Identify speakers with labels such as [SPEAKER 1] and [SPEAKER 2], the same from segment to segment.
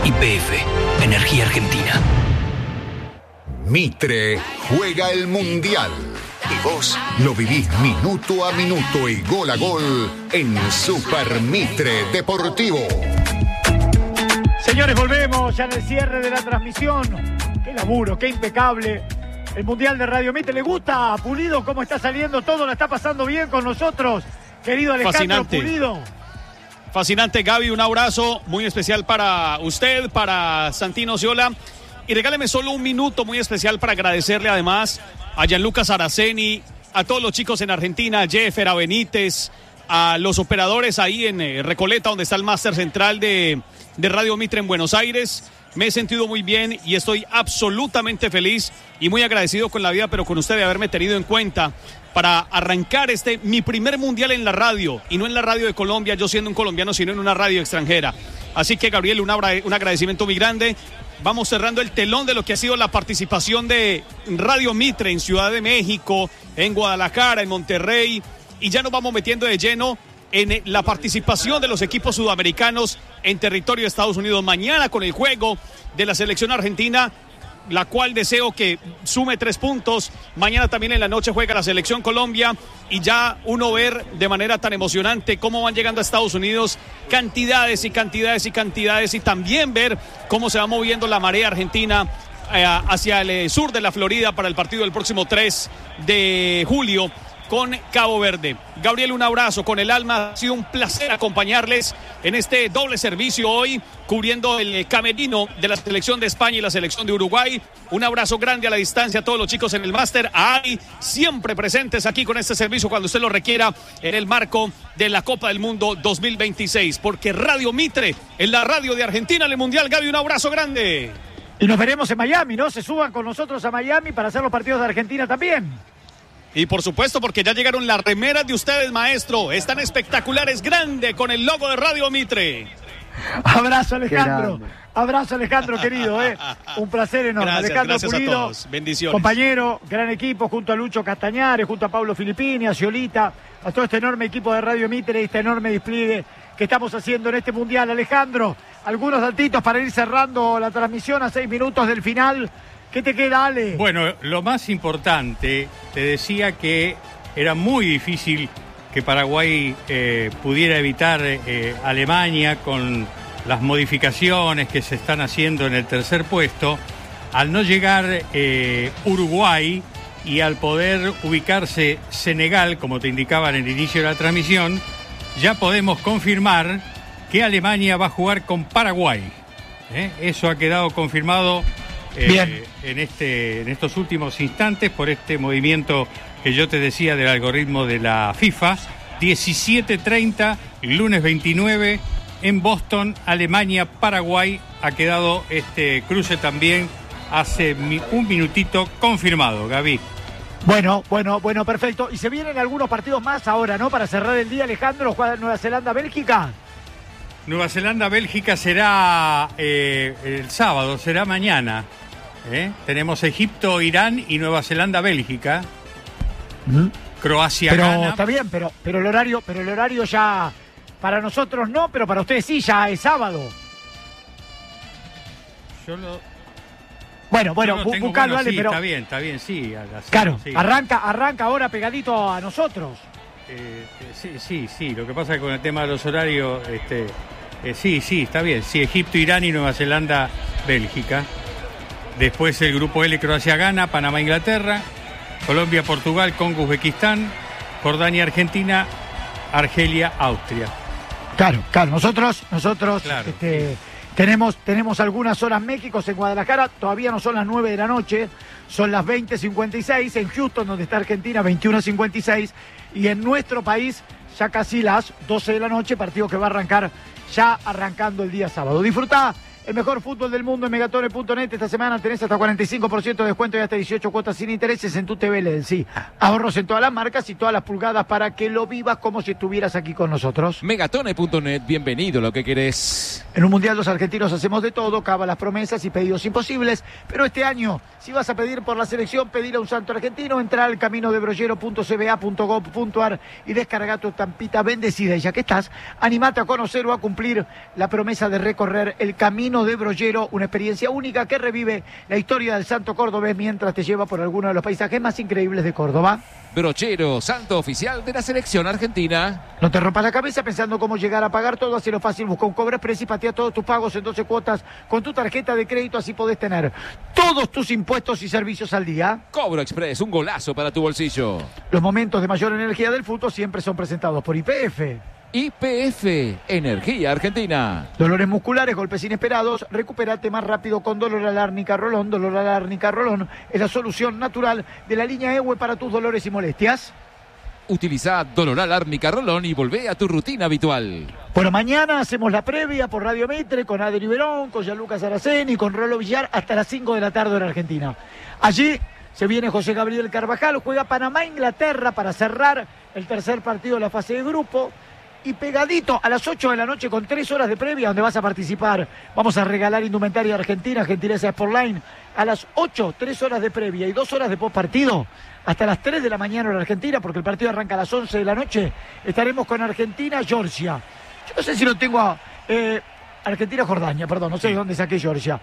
[SPEAKER 1] YPF, Energía Argentina.
[SPEAKER 2] Mitre juega el Mundial. Y vos lo vivís minuto a minuto y gol a gol en Super Mitre Deportivo.
[SPEAKER 3] Señores, volvemos ya en el cierre de la transmisión. Qué laburo, qué impecable. El Mundial de Radio Mitre. ¿Le gusta a Pulido cómo está saliendo todo? ¿La está pasando bien con nosotros? Querido Alejandro
[SPEAKER 4] Fascinante.
[SPEAKER 3] Pulido.
[SPEAKER 4] Fascinante, Gaby, un abrazo muy especial para usted, para Santino Ciola. Y regáleme solo un minuto muy especial para agradecerle además a Gianluca Saraceni, a todos los chicos en Argentina, a Jeffer, a Benítez, a los operadores ahí en Recoleta, donde está el máster central de Radio Mitre en Buenos Aires. Me he sentido muy bien y estoy absolutamente feliz y muy agradecido con la vida, pero con usted de haberme tenido en cuenta para arrancar mi primer mundial en la radio, y no en la radio de Colombia, yo siendo un colombiano, sino en una radio extranjera. Así que, Gabriel, un agradecimiento muy grande. Vamos cerrando el telón de lo que ha sido la participación de Radio Mitre en Ciudad de México, en Guadalajara, en Monterrey, y ya nos vamos metiendo de lleno en la participación de los equipos sudamericanos en territorio de Estados Unidos. Mañana con el juego de la selección argentina, la cual deseo que sume 3 puntos. Mañana también en la noche juega la selección Colombia, y ya uno ver de manera tan emocionante cómo van llegando a Estados Unidos cantidades y cantidades y cantidades, y también ver cómo se va moviendo la marea argentina hacia el sur de la Florida para el partido del próximo 3 de julio con Cabo Verde. Gabriel, un abrazo con el alma. Ha sido un placer acompañarles en este doble servicio hoy, cubriendo el camerino de la selección de España y la selección de Uruguay. Un abrazo grande a la distancia a todos los chicos en el máster, a Ari, siempre presentes aquí con este servicio cuando usted lo requiera en el marco de la Copa del Mundo 2026, porque Radio Mitre es la radio de Argentina en el Mundial. Gaby, un abrazo grande.
[SPEAKER 3] Y nos veremos en Miami, ¿no? Se suban con nosotros a Miami para hacer los partidos de Argentina también.
[SPEAKER 4] Y por supuesto, porque ya llegaron las remeras de ustedes, maestro. Están espectaculares, grande, con el logo de Radio Mitre.
[SPEAKER 3] Abrazo, Alejandro. Abrazo, Alejandro, querido. Un placer enorme. Alejandro
[SPEAKER 4] gracias
[SPEAKER 3] Pulido,
[SPEAKER 4] a todos. Bendiciones.
[SPEAKER 3] Compañero, gran equipo, junto a Lucho Castañares, junto a Pablo Filippini, a Ciolita, a todo este enorme equipo de Radio Mitre y este enorme despliegue que estamos haciendo en este Mundial. Alejandro, algunos datitos para ir cerrando la transmisión a 6 minutos del final. ¿Qué te queda, Ale?
[SPEAKER 5] Bueno, lo más importante, te decía que era muy difícil que Paraguay pudiera evitar Alemania con las modificaciones que se están haciendo en el tercer puesto. Al no llegar Uruguay y al poder ubicarse Senegal, como te indicaba en el inicio de la transmisión, ya podemos confirmar que Alemania va a jugar con Paraguay. Eso ha quedado confirmado en estos últimos instantes por este movimiento que yo te decía del algoritmo de la FIFA. 17:30, lunes 29, en Boston, Alemania, Paraguay. Ha quedado este cruce también hace un minutito confirmado, Gaby.
[SPEAKER 3] Bueno, perfecto. Y se vienen algunos partidos más ahora, ¿no? Para cerrar el día, Alejandro, juega Nueva Zelanda-Bélgica.
[SPEAKER 5] Nueva Zelanda-Bélgica será el sábado, será mañana. Tenemos Egipto, Irán y Nueva Zelanda-Bélgica. Croacia,
[SPEAKER 3] pero
[SPEAKER 5] Ghana.
[SPEAKER 3] Está bien, pero el horario ya para nosotros no, pero para ustedes sí, ya es sábado. Bueno, buscalo, dale,
[SPEAKER 5] sí,
[SPEAKER 3] pero
[SPEAKER 5] está bien, sí.
[SPEAKER 3] Claro,
[SPEAKER 5] sí.
[SPEAKER 3] arranca ahora pegadito a nosotros.
[SPEAKER 5] Sí, lo que pasa es que con el tema de los horarios, sí, está bien. Sí, Egipto, Irán y Nueva Zelanda, Bélgica. Después el grupo L, Croacia, Ghana, Panamá, Inglaterra, Colombia, Portugal, Congo, Uzbekistán, Jordania, Argentina, Argelia, Austria.
[SPEAKER 3] Claro, nosotros
[SPEAKER 5] Claro,
[SPEAKER 3] tenemos algunas horas México en Guadalajara, todavía no son las 9 de la noche, son las 20:56, en Houston, donde está Argentina, 21:56, y en nuestro país ya casi las 12 de la noche, partido que va a arrancar ya arrancando el día sábado. Disfrutá el mejor fútbol del mundo en Megatone.net. Esta semana tenés hasta 45% de descuento y hasta 18 cuotas sin intereses en tu TV LED. Sí, ahorros en todas las marcas y todas las pulgadas para que lo vivas como si estuvieras aquí con nosotros.
[SPEAKER 6] Megatone.net, bienvenido, lo que querés.
[SPEAKER 3] En un mundial los argentinos hacemos de todo, cábalas, promesas y pedidos imposibles, pero este año, si vas a pedir por la selección, pedir a un santo argentino, entra al caminodebrollero.cba.gov.ar y descarga tu estampita bendecida. Y ya que estás, animate a conocer o a cumplir la promesa de recorrer el camino vino de Brollero, una experiencia única que revive la historia del santo cordobés mientras te lleva por alguno de los paisajes más increíbles de Córdoba.
[SPEAKER 6] Brochero, santo oficial de la selección argentina.
[SPEAKER 3] No te rompas la cabeza pensando cómo llegar a pagar todo, hazlo fácil, busca un Cobreexpress y patea todos tus pagos en 12 cuotas con tu tarjeta de crédito, así podés tener todos tus impuestos y servicios al día.
[SPEAKER 6] Cobreexpress, un golazo para tu bolsillo.
[SPEAKER 3] Los momentos de mayor energía del fútbol siempre son presentados por YPF.
[SPEAKER 6] YPF, Energía Argentina.
[SPEAKER 3] Dolores musculares, golpes inesperados, recupérate más rápido con Dolor Árnica Rolón. Dolor Árnica Rolón es la solución natural de la línea EWE para tus dolores y molestias.
[SPEAKER 6] Utiliza Doloral Árnica Rolón y volvé a tu rutina habitual.
[SPEAKER 3] Bueno, mañana hacemos la previa por Radio Mitre con Adri Verón, con Gianluca Saraceni, con Rolo Villar hasta las 5 de la tarde en Argentina. Allí se viene José Gabriel Carvajal, juega Panamá-Inglaterra para cerrar el tercer partido de la fase de grupo. Y pegadito a las 8 de la noche con 3 horas de previa donde vas a participar. Vamos a regalar indumentaria argentina, gentileza Sportline. A las 8, 3 horas de previa y 2 horas de postpartido. Hasta las 3 de la mañana en Argentina, porque el partido arranca a las 11 de la noche. Estaremos con Argentina-Georgia. Yo no sé si lo tengo a... Argentina-Jordania, perdón, no sé de dónde saqué Georgia.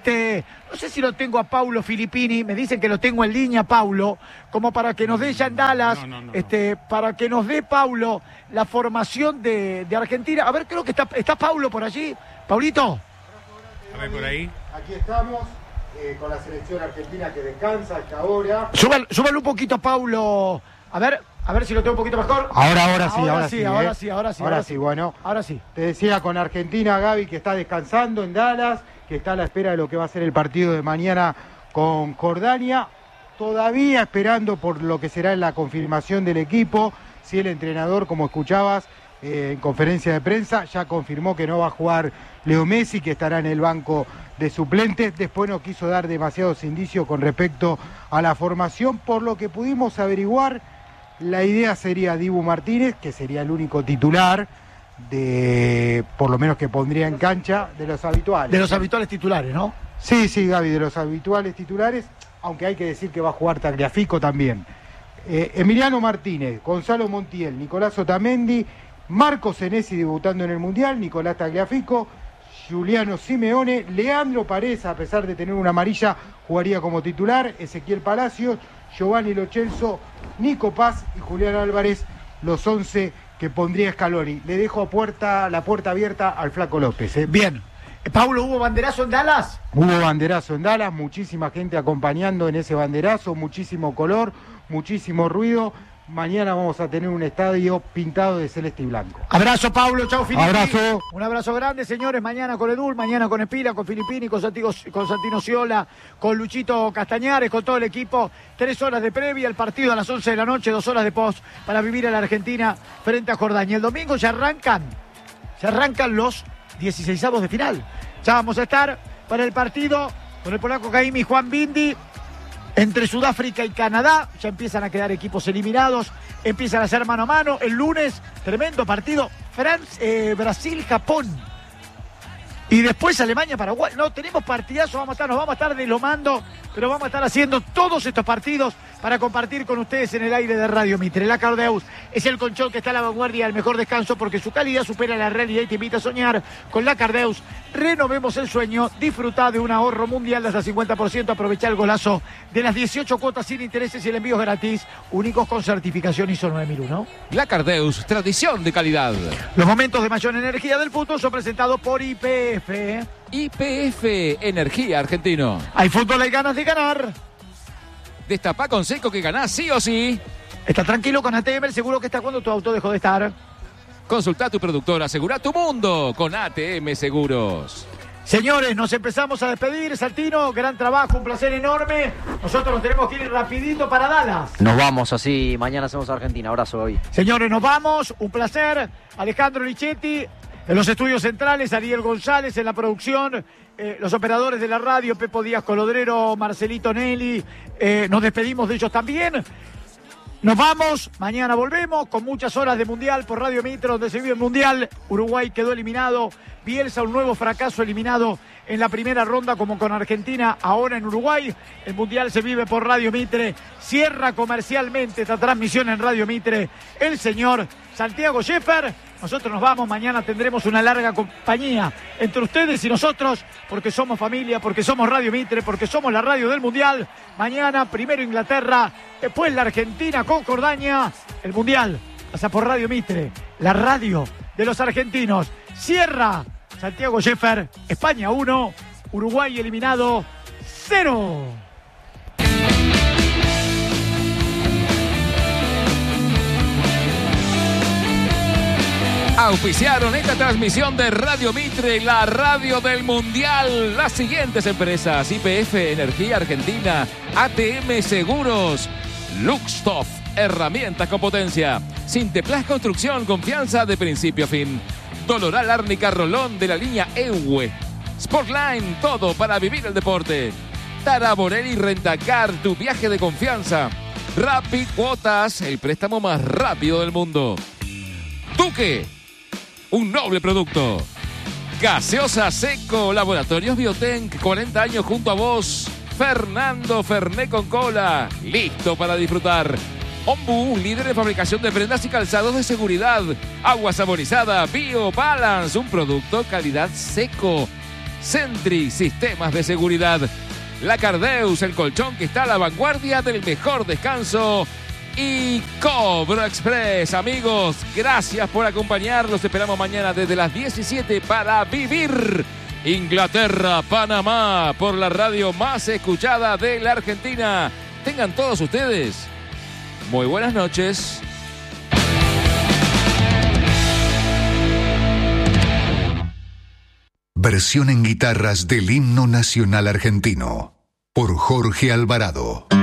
[SPEAKER 3] No sé si lo tengo a Paulo Filippini, me dicen que lo tengo en línea, Paulo, como para que nos dé ya en Dallas, para que nos dé, Paulo, la formación de Argentina. A ver, creo que está Paulo por allí. Paulito.
[SPEAKER 5] A ver, por ahí.
[SPEAKER 1] Aquí estamos con la selección argentina que descansa hasta ahora.
[SPEAKER 3] Súbalo un poquito, Paulo. A ver si lo tengo un poquito mejor.
[SPEAKER 1] Ahora sí, bueno.
[SPEAKER 3] Ahora sí.
[SPEAKER 1] Te decía con Argentina, Gaby, que está descansando en Dallas, que está a la espera de lo que va a ser el partido de mañana con Jordania. Todavía esperando por lo que será la confirmación del equipo. Si el entrenador, como escuchabas en conferencia de prensa, ya confirmó que no va a jugar Leo Messi, que estará en el banco de suplentes. Después no quiso dar demasiados indicios con respecto a la formación. Por lo que pudimos averiguar, la idea sería Dibu Martínez, que sería el único titular, por lo menos que pondría en cancha, de los habituales.
[SPEAKER 3] De los habituales titulares, ¿no?
[SPEAKER 1] Sí, Gaby, de los habituales titulares, aunque hay que decir que va a jugar Tagliafico también. Emiliano Martínez, Gonzalo Montiel, Nicolás Otamendi, Marco Senesi debutando en el Mundial, Nicolás Tagliafico, Giuliano Simeone, Leandro Paredes, a pesar de tener una amarilla, jugaría como titular, Ezequiel Palacios, Giovanni Lo Celso, Nico Paz y Julián Álvarez, los 11 que pondría Scaloni. Le dejo la puerta abierta al Flaco López.
[SPEAKER 3] Bien. Paulo, ¿hubo banderazo en Dallas?
[SPEAKER 1] Hubo banderazo en Dallas, muchísima gente acompañando en ese banderazo, muchísimo color, muchísimo ruido. Mañana vamos a tener un estadio pintado de celeste y blanco.
[SPEAKER 3] Abrazo, Paulo. Chau, Filippini.
[SPEAKER 1] Abrazo.
[SPEAKER 3] Un abrazo grande, señores. Mañana con Edul, mañana con Espila, con Filippini, con Santino Ciola, con Luchito Castañares, con todo el equipo. 3 horas de previa, el partido a las 11 de la noche, 2 horas de post para vivir a la Argentina frente a Jordania. El domingo ya arrancan los 16avos de final. Ya vamos a estar para el partido con el polaco Caimi y Juan Bindi. Entre Sudáfrica y Canadá ya empiezan a quedar equipos eliminados, empiezan a ser mano a mano. El lunes, tremendo partido, Brasil-Japón. Y después Alemania-Paraguay. No, tenemos partidazo, nos vamos a estar deslomando, pero vamos a estar haciendo todos estos partidos para compartir con ustedes en el aire de Radio Mitre. La Cardeus es el colchón que está a la vanguardia del mejor descanso porque su calidad supera la realidad y te invita a soñar. Con la Cardeus renovemos el sueño, disfruta de un ahorro mundial de hasta 50%, aprovecha el golazo de las 18 cuotas sin intereses y el envío gratis, únicos con certificación ISO 9001.
[SPEAKER 6] La Cardeus, tradición de calidad.
[SPEAKER 3] Los momentos de mayor energía del fútbol son presentados por YPF.
[SPEAKER 6] YPF, Energía Argentino.
[SPEAKER 3] Hay fútbol, hay ganas de ganar.
[SPEAKER 6] Destapá con Seco que ganás sí o sí.
[SPEAKER 3] Está tranquilo con ATM, el seguro que está cuando tu auto dejó de estar.
[SPEAKER 6] Consulta a tu productor, asegura tu mundo con ATM Seguros.
[SPEAKER 3] Señores, nos empezamos a despedir. Santino, gran trabajo, un placer enorme. Nosotros nos tenemos que ir rapidito para Dallas.
[SPEAKER 7] Nos vamos así, mañana hacemos Argentina. Abrazo hoy.
[SPEAKER 3] Señores, nos vamos, un placer. Alejandro Lichetti en los estudios centrales, Ariel González en la producción, los operadores de la radio, Pepo Díaz Colodrero, Marcelito Nelly, nos despedimos de ellos también. Nos vamos, mañana volvemos con muchas horas de Mundial por Radio Mitre, donde se vive el Mundial. Uruguay quedó eliminado, Bielsa un nuevo fracaso, eliminado en la primera ronda como con Argentina, ahora en Uruguay. El Mundial se vive por Radio Mitre, cierra comercialmente esta transmisión en Radio Mitre el señor Santiago Scheffer. Nosotros nos vamos, mañana tendremos una larga compañía entre ustedes y nosotros, porque somos familia, porque somos Radio Mitre, porque somos la radio del Mundial. Mañana, primero Inglaterra, después la Argentina con Jordania. El Mundial pasa por Radio Mitre, la radio de los argentinos. Cierra Santiago Scheffer, España 1, Uruguay eliminado 0.
[SPEAKER 6] Auspiciaron esta transmisión de Radio Mitre, la radio del Mundial. Las siguientes empresas: YPF Energía Argentina, ATM Seguros, Luxtoff, herramientas con potencia, Sinteplas Construcción, confianza de principio a fin, Doloral Árnica Rolón de la línea EUE, Sportline, todo para vivir el deporte, Taraborelli Rentacar, tu viaje de confianza, Rapid Cuotas, el préstamo más rápido del mundo, Duque, un noble producto. Gaseosa Seco, Laboratorios Biotenc, 40 años junto a vos. Fernando Ferné con cola, listo para disfrutar. Ombu, líder de fabricación de prendas y calzados de seguridad. Agua saborizada, Bio Balance, un producto calidad seco. Sentry, sistemas de seguridad. La Cardeus, el colchón que está a la vanguardia del mejor descanso. Y Cobro Express, amigos, gracias por acompañarnos. Esperamos mañana desde las 17 para vivir Inglaterra, Panamá, por la radio más escuchada de la Argentina. Tengan todos ustedes muy buenas noches.
[SPEAKER 2] Versión en guitarras del himno nacional argentino por Jorge Alvarado.